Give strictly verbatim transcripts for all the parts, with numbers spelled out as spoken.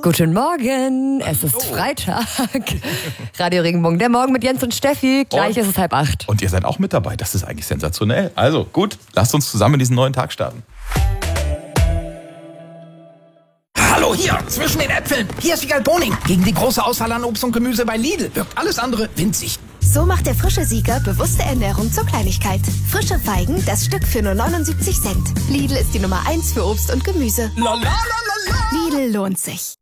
Guten Morgen, es ist Hallo. Freitag. Radio Regenbogen, der Morgen mit Jens und Steffi. Gleich Und? ist es halb acht. Und ihr seid auch mit dabei, das ist eigentlich sensationell. Also gut, lasst uns zusammen in diesen neuen Tag starten. Hallo, hier, zwischen den Äpfeln. Hier ist Wiegald Boning. Gegen die große Auswahl an Obst und Gemüse bei Lidl wirkt alles andere winzig. So macht der frische Sieger bewusste Ernährung zur Kleinigkeit. Frische Feigen, das Stück für nur neunundsiebzig Cent. Lidl ist die Nummer eins für Obst und Gemüse. La, la, la, la, la. Lidl lohnt sich.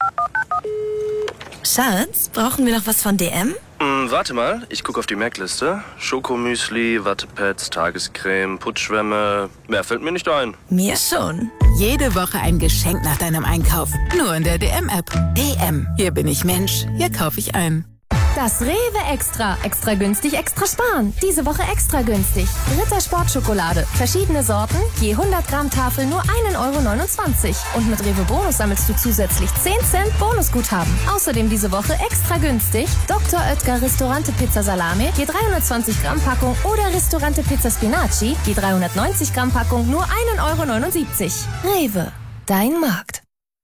Schatz, brauchen wir noch was von D M? Hm, warte mal, ich gucke auf die Merkliste. Schokomüsli, Wattepads, Tagescreme, Putzschwämme. Mehr fällt mir nicht ein. Mir schon. Jede Woche ein Geschenk nach deinem Einkauf. Nur in der D M-App. D M. Hier bin ich Mensch. Hier kaufe ich ein. Das Rewe Extra. Extra günstig, extra sparen. Diese Woche extra günstig. Ritter Sportschokolade. Verschiedene Sorten. Je hundert Gramm Tafel nur ein Euro neunundzwanzig. Und mit Rewe Bonus sammelst du zusätzlich zehn Cent Bonusguthaben. Außerdem diese Woche extra günstig. Doktor Oetker Ristorante Pizza Salami. Je dreihundertzwanzig Gramm Packung. Oder Ristorante Pizza Spinaci. Je dreihundertneunzig Gramm Packung nur ein Euro neunundsiebzig. Rewe. Dein Markt.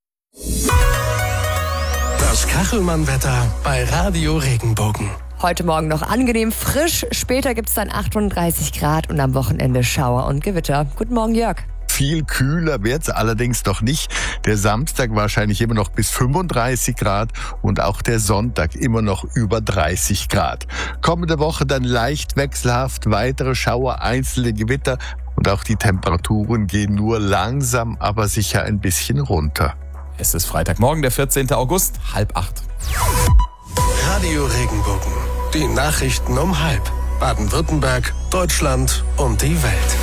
Das Kachelmann-Wetter bei Radio Regenbogen. Heute Morgen noch angenehm frisch. Später gibt es dann achtunddreißig Grad und am Wochenende Schauer und Gewitter. Guten Morgen, Jörg. Viel kühler wird's allerdings noch nicht. Der Samstag wahrscheinlich immer noch bis fünfunddreißig Grad und auch der Sonntag immer noch über dreißig Grad. Kommende Woche dann leicht wechselhaft, weitere Schauer, einzelne Gewitter und auch die Temperaturen gehen nur langsam, aber sicher ein bisschen runter. Es ist Freitagmorgen, der vierzehnten August, halb acht. Radio Regenbogen. Die Nachrichten um halb. Baden-Württemberg, Deutschland und die Welt.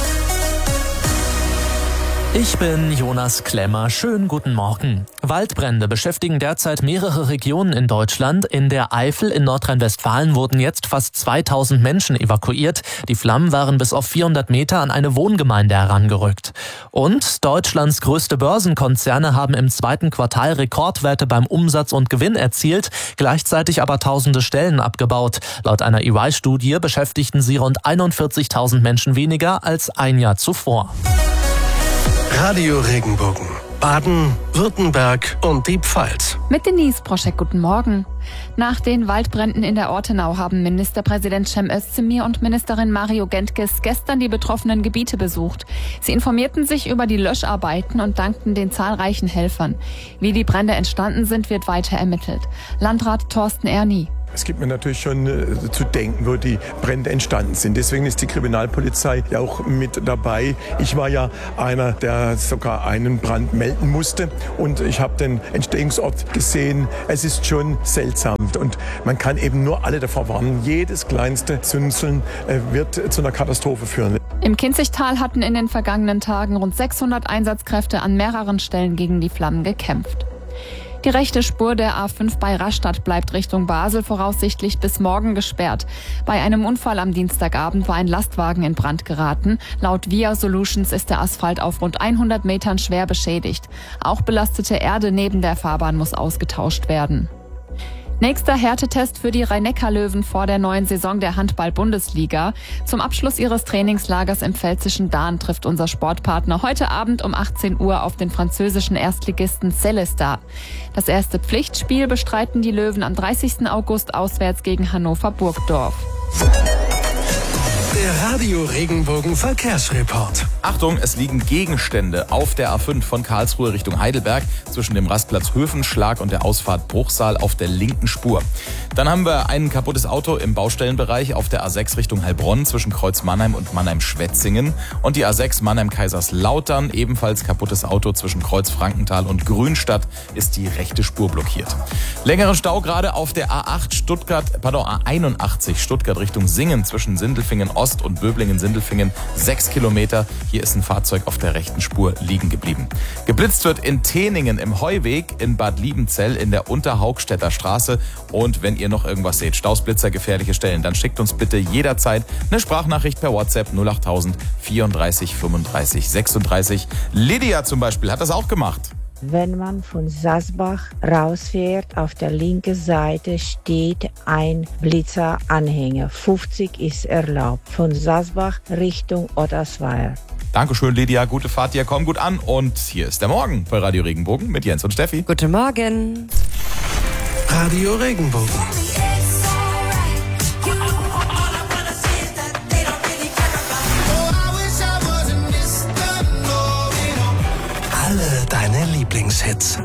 Ich bin Jonas Klemmer. Schönen guten Morgen. Waldbrände beschäftigen derzeit mehrere Regionen in Deutschland. In der Eifel in Nordrhein-Westfalen wurden jetzt fast zweitausend Menschen evakuiert. Die Flammen waren bis auf vierhundert Meter an eine Wohngemeinde herangerückt. Und Deutschlands größte Börsenkonzerne haben im zweiten Quartal Rekordwerte beim Umsatz und Gewinn erzielt, gleichzeitig aber tausende Stellen abgebaut. Laut einer E Y-Studie beschäftigten sie rund einundvierzigtausend Menschen weniger als ein Jahr zuvor. Radio Regenbogen. Baden, Württemberg und die Pfalz. Mit Denise Broschek, guten Morgen. Nach den Waldbränden in der Ortenau haben Ministerpräsident Cem Özdemir und Ministerin Mario Gentges gestern die betroffenen Gebiete besucht. Sie informierten sich über die Löscharbeiten und dankten den zahlreichen Helfern. Wie die Brände entstanden sind, wird weiter ermittelt. Landrat Thorsten Erni. Es gibt mir natürlich schon äh, zu denken, wo die Brände entstanden sind. Deswegen ist die Kriminalpolizei ja auch mit dabei. Ich war ja einer, der sogar einen Brand melden musste. Und ich habe den Entstehungsort gesehen. Es ist schon seltsam. Und man kann eben nur alle davor warnen. Jedes kleinste Zünseln äh, wird zu einer Katastrophe führen. Im Kinzigtal hatten in den vergangenen Tagen rund sechshundert Einsatzkräfte an mehreren Stellen gegen die Flammen gekämpft. Die rechte Spur der A fünf bei Rastatt bleibt Richtung Basel voraussichtlich bis morgen gesperrt. Bei einem Unfall am Dienstagabend war ein Lastwagen in Brand geraten. Laut Via Solutions ist der Asphalt auf rund hundert Metern schwer beschädigt. Auch belastete Erde neben der Fahrbahn muss ausgetauscht werden. Nächster Härtetest für die Rhein-Neckar-Löwen vor der neuen Saison der Handball-Bundesliga. Zum Abschluss ihres Trainingslagers im pfälzischen Dahn trifft unser Sportpartner heute Abend um achtzehn Uhr auf den französischen Erstligisten Sélestat. Das erste Pflichtspiel bestreiten die Löwen am dreißigsten August auswärts gegen Hannover Burgdorf. Der Radio Regenbogen Verkehrsreport. Achtung, es liegen Gegenstände auf der A fünf von Karlsruhe Richtung Heidelberg zwischen dem Rastplatz Höfenschlag und der Ausfahrt Bruchsal auf der linken Spur. Dann haben wir ein kaputtes Auto im Baustellenbereich auf der A sechs Richtung Heilbronn zwischen Kreuz Mannheim und Mannheim-Schwetzingen und die A sechs Mannheim-Kaiserslautern, ebenfalls kaputtes Auto zwischen Kreuz Frankenthal und Grünstadt, ist die rechte Spur blockiert. Längeren Stau gerade auf der A acht Stuttgart, pardon, A einundachtzig Stuttgart Richtung Singen zwischen Sindelfingen Ost und Böblingen-Sindelfingen, sechs Kilometer. Hier ist ein Fahrzeug auf der rechten Spur liegen geblieben. Geblitzt wird in Teningen im Heuweg, in Bad Liebenzell in der Unterhaugstädter Straße. Und wenn ihr noch irgendwas seht, Stausblitzer, gefährliche Stellen, dann schickt uns bitte jederzeit eine Sprachnachricht per WhatsApp null achttausend vierunddreißig fünfunddreißig sechsunddreißig. Lydia zum Beispiel hat das auch gemacht. Wenn man von Sasbach rausfährt, auf der linken Seite steht ein Blitzer-Anhänger. fünfzig ist erlaubt. Von Sasbach Richtung Ottersweier. Dankeschön, Lydia. Gute Fahrt dir, komm gut an. Und hier ist der Morgen bei Radio Regenbogen mit Jens und Steffi. Guten Morgen. Radio Regenbogen. Alle deine Lieblingshits.